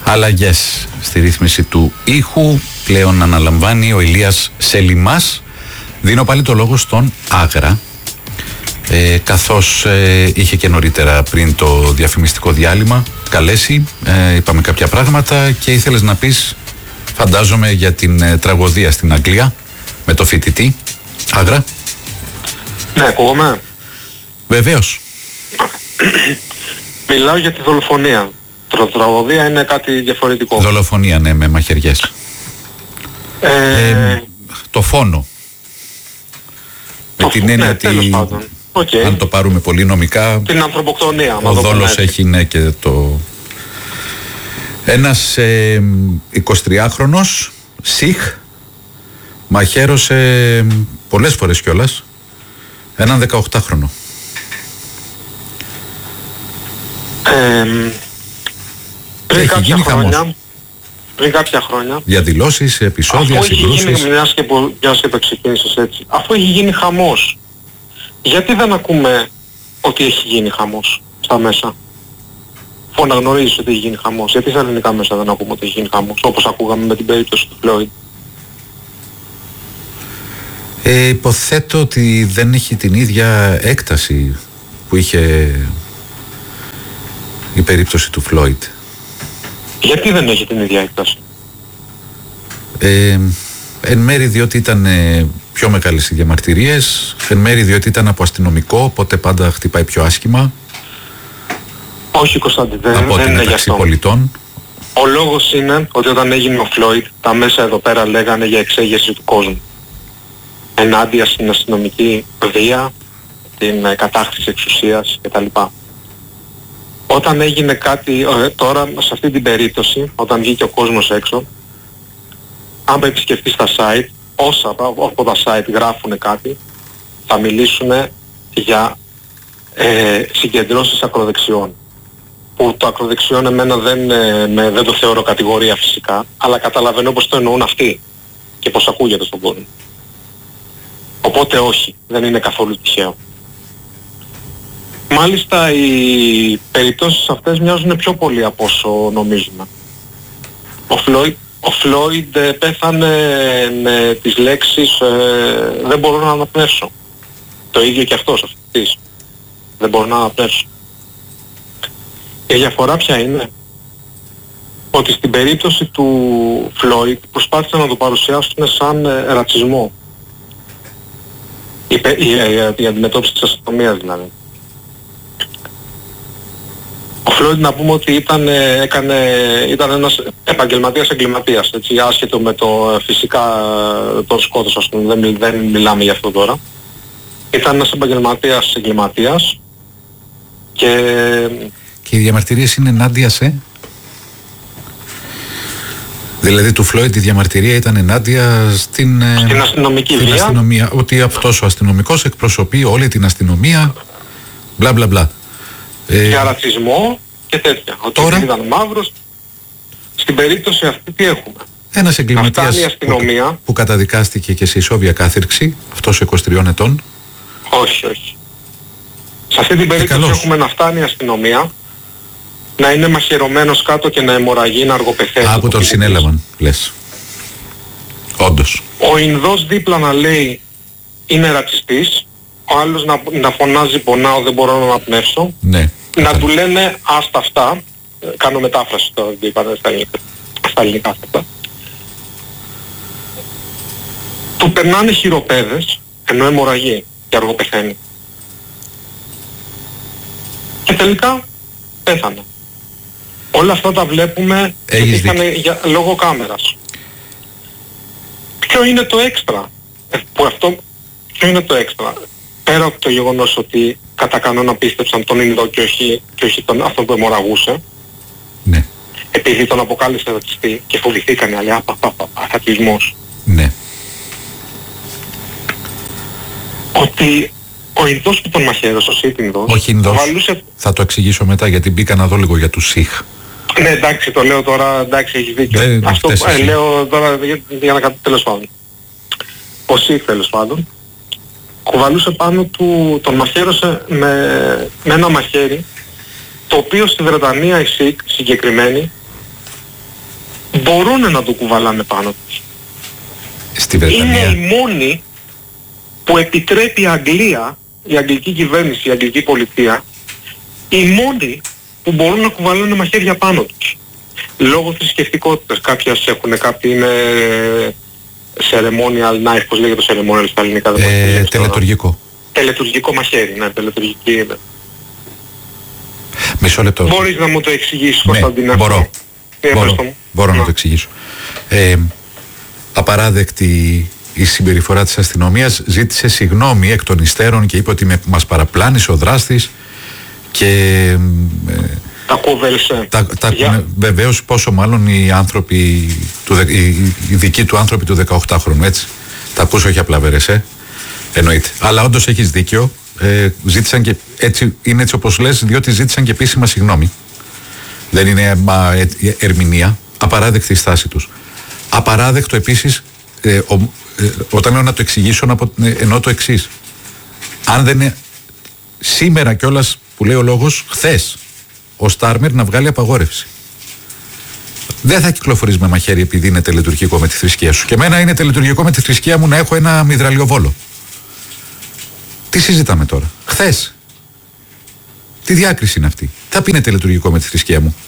Αλλαγές στη ρύθμιση του ήχου πλέον αναλαμβάνει ο Ηλίας Σελιμάς. Δίνω πάλι το λόγο στον Άγρα, καθώς είχε και νωρίτερα πριν το διαφημιστικό διάλειμμα καλέσει, είπαμε κάποια πράγματα και ήθελες να πεις, φαντάζομαι, για την τραγωδία στην Αγγλία με το φοιτητή. Άγρα. Ναι, ακούγομαι. Βεβαίως. Μιλάω για τη δολοφονία. Τραγωδία είναι κάτι διαφορετικό. Δολοφονία, ναι, με μαχαιριές. Το φόνο. Με την έννοια ότι αν το πάρουμε πολύ νομικά, την ανθρωποκτονία. Ο δόλος έχει, ναι, και το... Ένας 23χρονος Σιχ μαχαίρωσε πολλές φορές κιόλας έναν 18χρονο. Πριν κάποια χρόνια, διαδηλώσεις, επεισόδια, συγκρούσεις. Μιας και το ξεκίνησες έτσι. Αφού έχει γίνει χαμός, γιατί δεν ακούμε ότι έχει γίνει χαμός στα μέσα? Αφού αναγνωρίζεις ότι έχει γίνει χαμός, γιατί στα ελληνικά μέσα δεν ακούμε ότι έχει γίνει χαμός, όπως ακούγαμε με την περίπτωση του Φλόιντ? Υποθέτω ότι δεν έχει την ίδια έκταση που είχε η περίπτωση του Φλόιντ. Γιατί δεν έχει την ίδια έκταση? Εν μέρει διότι ήταν πιο μεγάλες οι διαμαρτυρίες, εν μέρει διότι ήταν από αστυνομικό, οπότε πάντα χτυπάει πιο άσχημα. Όχι, Κωνσταντή, δεν είναι γι' αυτό. Πολιτών. Ο λόγος είναι ότι όταν έγινε ο Φλόιντ, τα μέσα εδώ πέρα λέγανε για εξέγερση του κόσμου. Ενάντια στην αστυνομική βία, την κατάχρηση εξουσίας κτλ. Όταν έγινε κάτι τώρα, σε αυτή την περίπτωση, όταν βγήκε ο κόσμος έξω, άμα επισκεφτείς τα site, όσα από τα site γράφουν κάτι, θα μιλήσουν για συγκεντρώσεις ακροδεξιών. Που το ακροδεξιόν εμένα δεν το θεωρώ κατηγορία φυσικά, αλλά καταλαβαίνω πως το εννοούν αυτοί και πως ακούγεται στον κόσμο. Οπότε όχι, δεν είναι καθόλου τυχαίο. Μάλιστα οι περιπτώσεις αυτές μοιάζουν πιο πολύ από όσο νομίζουμε. Ο Φλόιντ πέθανε με τις λέξεις «δεν μπορώ να αναπνεύσω». Το ίδιο και αυτός, αυτής. Δεν μπορώ να αναπνεύσω. Η διαφορά ποια είναι? Ότι στην περίπτωση του Φλόιντ προσπάθησαν να το παρουσιάσουν σαν ρατσισμό. Η αντιμετώπιση της αστυνομίας δηλαδή. Ο Φλόιντ, να πούμε ότι ήταν ένας επαγγελματίας εγκληματίας, έτσι, άσχετο με το φυσικά τον σκότος, ας πούμε, δεν μιλάμε για αυτό τώρα. Ήταν ένας επαγγελματίας εγκληματίας και οι διαμαρτυρίες είναι ενάντια σε... Δηλαδή του Φλόιντ η διαμαρτυρία ήταν ενάντια στην αστυνομική βία. Αστυνομία, ότι αυτός ο αστυνομικός εκπροσωπεί όλη την αστυνομία, μπλα μπλα μπλα. Για ρατσισμό και τέτοια. Τώρα, ότι ήταν μαύρος. Στην περίπτωση αυτή τι έχουμε? Ένας εγκληματίας που καταδικάστηκε και σε ισόβια κάθυρξη, αυτός 23 ετών. Όχι. Σε αυτή την περίπτωση έχουμε να φτάνει η αστυνομία, να είναι μαχαιρωμένος κάτω και να αιμορραγεί, να αργοπεθαίνει. Που τον συνέλαβαν, λες. Όντως. Ο Ινδός δίπλα να λέει είναι ρατσιστής, ο άλλος να φωνάζει πονάω, δεν μπορώ να αναπνεύσω. Ναι. Να του λένε άστα αυτά, κάνω μετάφραση τώρα, δεν είπα στα ελληνικά αυτά. Του περνάνε χειροπέδες, ενώ αιμορραγεί και αργοπεθαίνει. Και τελικά πέθανε. Όλα αυτά τα βλέπουμε λόγω κάμερας. Ποιο είναι το έξτρα? Ποιο είναι το έξτρα? Πέρα από το γεγονός ότι κατά κανόνα πίστεψαν τον Ινδό και όχι αυτόν που αιμορραγούσε. Ναι. Επειδή τον αποκάλυψε ρατσιστή και φοβηθήκαν οι άλλοι, ρατσισμός. Ναι. Ότι ο Ινδός που τον μαχαίρωσε, ο Σίτινδος... Όχι Ινδός, θα το εξηγήσω μετά γιατί μπήκα να δω λίγο για τους Σιχ. Ναι, εντάξει, το λέω τώρα, εντάξει, έχεις δίκιο. Αυτό λέω τώρα για να τέλος πάντων. Ο Σιχ, τέλος πάντων, κουβαλούσε πάνω του, τον μαχαίρωσε με ένα μαχαίρι, το οποίο στη Βρετανία οι Σιχ συγκεκριμένοι μπορούν να το κουβαλάνε πάνω τους. Στη Βρετανία. Είναι η μόνη που επιτρέπει η Αγγλία, η αγγλική κυβέρνηση, η αγγλική πολιτεία, οι μόνοι που μπορούν να κουβαλάνε μαχαίρια πάνω τους. Λόγω θρησκευτικότητας. Κάποιοι είναι ceremonial knife, πώς λέγεται το ceremonial στα ελληνικά? Τελετουργικό. Τελετουργικό μαχαίρι, ναι, τελετουργική είναι. Μισό λεπτό. Μπορείς να μου το εξηγήσεις, Ναι, Κωνσταντίνα? μπορώ να το εξηγήσω. Απαράδεκτη η συμπεριφορά της αστυνομίας. Ζήτησε συγγνώμη εκ των υστέρων και είπε ότι μας παραπλάνησε ο δράστης και τα κόβερσε. Βεβαίως, πόσο μάλλον οι άνθρωποι οι δικοί του άνθρωποι του 18χρονου, έτσι. Τα ακούσω, όχι απλά βερεσέ, εννοείται. Αλλά όντως έχεις δίκιο. Ζήτησαν και έτσι, είναι έτσι όπως λες, διότι ζήτησαν και επίσημα συγγνώμη. Δεν είναι ερμηνεία. Απαράδεκτη η στάση τους. Απαράδεκτο επίσης, όταν λέω να το εξηγήσω, εννοώ το εξής. Αν δεν είναι σήμερα κιόλας που λέει ο λόγος, χθες ο Στάρμερ να βγάλει απαγόρευση. Δεν θα κυκλοφορείς με μαχαίρι επειδή είναι τελετουργικό με τη θρησκεία σου. Και εμένα είναι τελετουργικό με τη θρησκεία μου να έχω ένα μυδραλιοβόλο. Τι συζητάμε τώρα? Χθες. Τι διάκριση είναι αυτή? Θα πει είναι τελετουργικό με τη θρησκεία μου.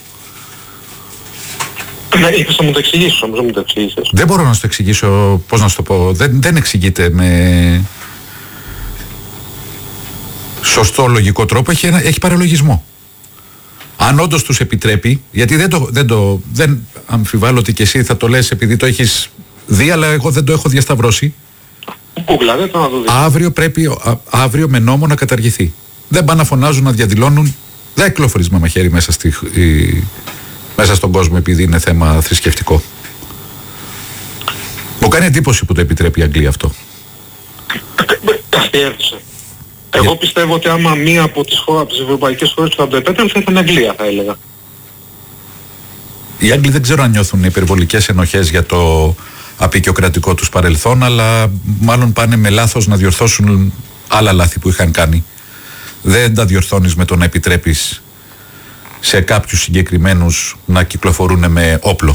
Ήθελα να μου το εξηγήσεις, όμως δεν μου το εξηγήσεις. Δεν μπορώ να σου το εξηγήσω, πώς να σου το πω. Δεν εξηγείται με σωστό λογικό τρόπο, έχει παραλογισμό. Αν όντως τους επιτρέπει, γιατί δεν αμφιβάλλω ότι και εσύ θα το λες επειδή το έχεις δει, αλλά εγώ δεν το έχω διασταυρώσει. Google, το να το δεις. Αύριο με νόμο να καταργηθεί. Δεν πάνε να φωνάζουν, να διαδηλώνουν. Δεν κυκλοφορείς με μαχαίρι μέσα στον κόσμο επειδή είναι θέμα θρησκευτικό. Μου κάνει εντύπωση που το επιτρέπει η Αγγλία αυτό. Καθιέρωσε. Εγώ πιστεύω ότι άμα μία από τις ευρωπαϊκές χώρες που θα το επέτρεπε θα ήταν η Αγγλία, θα έλεγα. Οι Άγγλοι δεν ξέρω αν νιώθουν υπερβολικές ενοχές για το απεικιοκρατικό τους παρελθόν, αλλά μάλλον πάνε με λάθος να διορθώσουν άλλα λάθη που είχαν κάνει. Δεν τα διορθώνεις με το να επιτρέπεις σε κάποιους συγκεκριμένους να κυκλοφορούν με όπλο.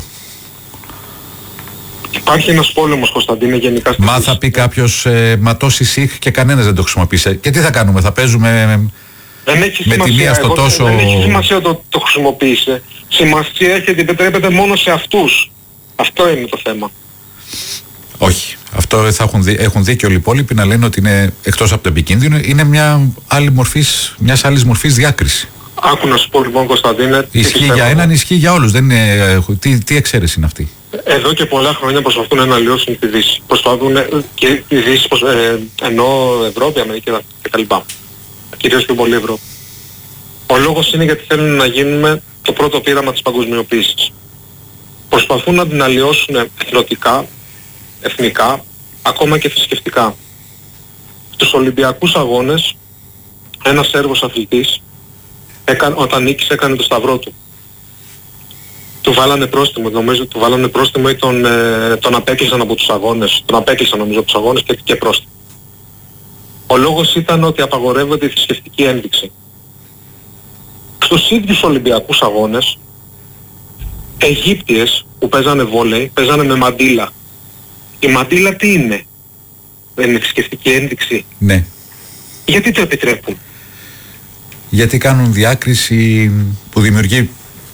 Υπάρχει ένας πόλεμος, Κωνσταντίνε, γενικά στην Μα θα πει κάποιος ματώσει ΣΥΧ και κανένας δεν το χρησιμοποίησε. Και τι θα κάνουμε, θα παίζουμε με τη μία στο τόσο... Δεν έχει σημασία το χρησιμοποίησε. Σημασία έχει ότι επιτρέπεται μόνο σε αυτούς. Αυτό είναι το θέμα. Όχι. Αυτό θα έχουν δίκιο οι υπόλοιποι να λένε ότι είναι εκτός από το επικίνδυνο, είναι μιας άλλης μορφής διάκριση. Άκου να σου πω λοιπόν, Κωνσταντίνε. Ισχύει για έναν, ισχύει για όλους. Δεν είναι, τι εξαίρεση είναι αυτή? Εδώ και πολλά χρόνια προσπαθούν να αλλοιώσουν τη Δύση. Προσπαθούν και τη Δύση, ενώ Ευρώπη, Αμερική κτλ. Κυρίως πιο πολύ Ευρώπη. Ο λόγος είναι γιατί θέλουν να γίνουμε το πρώτο πείραμα της παγκοσμιοποίησης. Προσπαθούν να την αλλοιώσουν εθνικά, ακόμα και θρησκευτικά. Στους Ολυμπιακούς Αγώνες, ένας Σέρβος αθλητής, όταν νίκησε έκανε το σταυρό του. Του βάλανε πρόστιμο, νομίζω του βάλανε πρόστιμο ή τον απέκλεισαν από τους αγώνες. Τον απέκλεισαν νομίζω από τους αγώνες και πρόστιμο. Ο λόγος ήταν ότι απαγορεύεται η θρησκευτική ένδειξη. Στους ίδιους Ολυμπιακούς Αγώνες, Αιγύπτιες που παίζανε βόλεϊ, παίζανε με μαντίλα. Η μαντίλα τι είναι? Δεν είναι θρησκευτική ένδειξη? Ναι. Γιατί το επιτρέπουν? Γιατί κάνουν διάκριση που δημιουργεί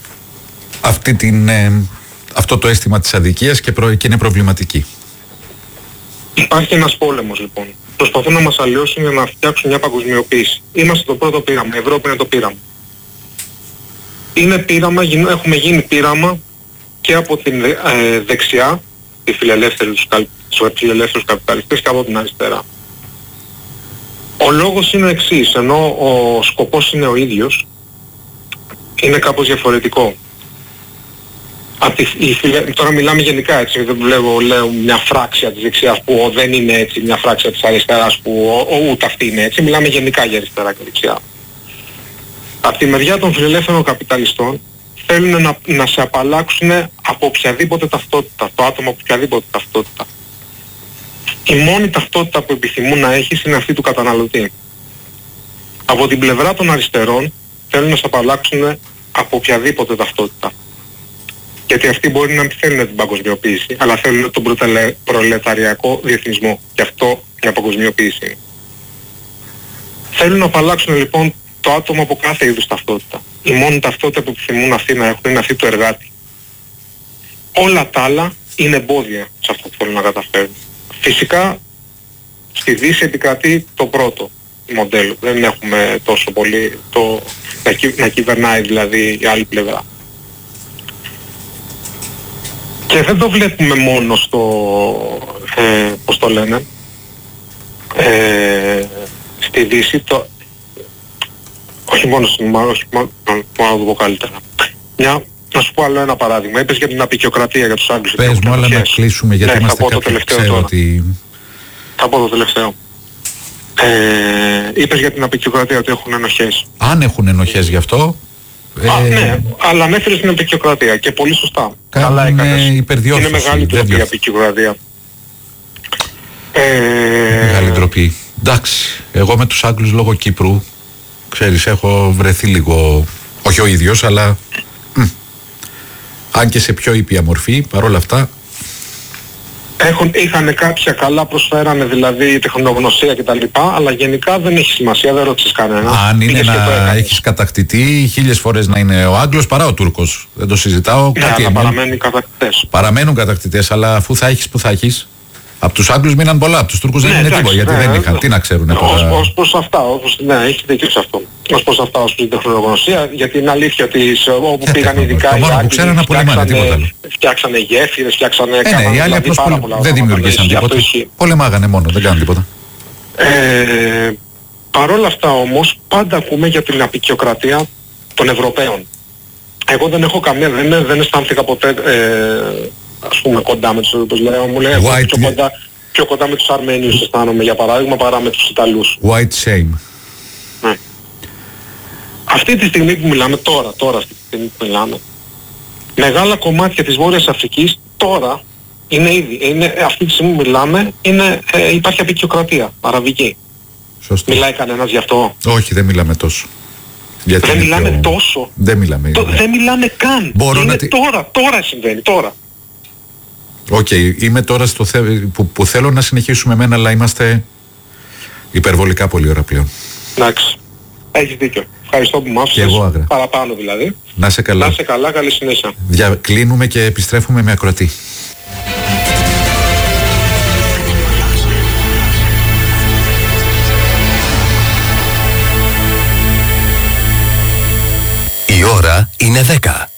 αυτό το αίσθημα της αδικίας και είναι προβληματική. Υπάρχει ένας πόλεμος λοιπόν. Προσπαθούν να μας αλλοιώσουν για να φτιάξουν μια παγκοσμιοποίηση. Είμαστε το πρώτο πείραμα. Η Ευρώπη είναι το πείραμα. Είναι πείραμα, έχουμε γίνει πείραμα και από την δεξιά, τους φιλελεύθερους καπιταλιστές, και από την αριστερά. Ο λόγος είναι ο εξής, ενώ ο σκοπός είναι ο ίδιος, είναι κάπως διαφορετικό. Τώρα μιλάμε γενικά έτσι, δεν λέω μια φράξια της δεξιάς που δεν είναι έτσι, μια φράξια της αριστεράς που ούτε αυτή είναι έτσι, μιλάμε γενικά για αριστερά και δεξιά. Από τη μεριά των φιλελεύθερων καπιταλιστών θέλουν να σε απαλλάξουν από οποιαδήποτε ταυτότητα, το άτομο από οποιαδήποτε ταυτότητα. Η μόνη ταυτότητα που επιθυμούν να έχεις είναι αυτή του καταναλωτή. Από την πλευρά των αριστερών θέλουν να σε απαλλάξουν από οποιαδήποτε ταυτότητα. Γιατί αυτοί μπορεί να μην θέλουν την παγκοσμιοποίηση, αλλά θέλουν τον προλεταριακό διεθνισμό. Και αυτό μια παγκοσμιοποίηση είναι. Θέλουν να απαλλάξουν λοιπόν το άτομο από κάθε είδους ταυτότητα. Η μόνη ταυτότητα που επιθυμούν αυτοί να έχουν είναι αυτή του εργάτη. Όλα τα άλλα είναι εμπόδια σε αυτό που θέλουν να καταφέρουν. Φυσικά στη Δύση επικρατεί το πρώτο μοντέλο. Δεν έχουμε τόσο πολύ να κυβερνάει δηλαδή η άλλη πλευρά. Και δεν το βλέπουμε μόνο στο, πώς το λένε, στη Δύση, όχι μόνο στην να το πω καλύτερα. Να σου πω άλλο ένα παράδειγμα. Είπες για την αποικιοκρατία για τους Άγγλους. Πες μου, αλλά να κλείσουμε γιατί είμαστε κάποιοι, ξέρω ότι... Θα πω το τελευταίο. Είπες για την αποικιοκρατία ότι έχουν ενοχές. Αν έχουν ενοχές γι' αυτό... Ναι, αλλά ανέφερες την αποικιοκρατία και πολύ σωστά. Καλά έκανες. Είναι μεγάλη τροπή η αποικιοκρατία. Μεγάλη ντροπή. Εντάξει, εγώ με τους Άγγλους λόγω Κύπρου, ξέρεις, έχω βρεθεί λίγο, όχι ο ίδιος, αλλά αν και σε πιο ήπια μορφή, παρόλα αυτά. Είχαν κάποια καλά, προσφέρανε δηλαδή τεχνογνωσία κτλ. Αλλά γενικά δεν έχει σημασία, δεν ρώτησες κανένα. Αν είναι να έχεις κατακτητή, 1000 φορές να είναι ο Άγγλος παρά ο Τούρκος. Δεν το συζητάω. Ναι, αλλά παραμένουν κατακτητές. Παραμένουν κατακτητές, αλλά αφού θα έχεις, που θα έχεις. Από τους Άγγλους μείναν πολλά, από τους Τούρκους δεν είναι τίποτα, γιατί δεν είχαν. Τι να ξέρουν τώρα. Ως προς αυτά, ναι, έχει δίκιο σε αυτό. Ως προς αυτά, ως προς την τεχνογνωσία, γιατί είναι αλήθεια ότι όπου πήγαν ειδικά οι Άγγλοι φτιάξανε γέφυρες, φτιάξανε οι άλλοι απλώς δεν δημιουργήσαν τίποτα. Πολεμάγανε μόνο, δεν κάνουν τίποτα. Παρόλα αυτά όμως, πάντα ακούμε για την αποικιοκρατία των Ευρωπαίων. Εγώ δεν έχω καμία, δεν αισθάνθηκα ποτέ ας πούμε κοντά με τους, όπως λέω, μου λέει, πιο κοντά με τους Αρμένιους αισθάνομαι για παράδειγμα παρά με τους Ιταλούς. White shame. Ναι. Αυτή τη στιγμή που μιλάμε, τώρα αυτή τη στιγμή που μιλάμε, μεγάλα κομμάτια της Βόρειας Αφρικής τώρα αυτή τη στιγμή που μιλάμε υπάρχει αποικιοκρατία αραβική. Σωστό. Μιλάει κανένας γι' αυτό? Όχι, δεν μιλάμε τόσο. Γιατί δεν μιλάμε τόσο. Δεν μιλάμε. Δεν μιλάμε καν. Τώρα συμβαίνει, τώρα. Οκ, είμαι τώρα στο που θέλω να συνεχίσουμε εμένα, αλλά είμαστε υπερβολικά πολλή ώρα πλέον. Εντάξει, έχεις δίκιο. Ευχαριστώ που μ' άφησες. Παραπάνω δηλαδή. Να σε καλά. Να σε καλά, καλή συνέχεια. Κλείνουμε και επιστρέφουμε με ακροατή. Η ώρα είναι 10.